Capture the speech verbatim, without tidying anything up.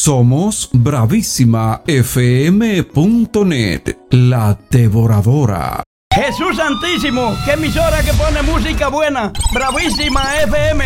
Somos bravísima f m punto net, la devoradora. Jesús Santísimo, qué emisora que pone música buena. Bravísima F M.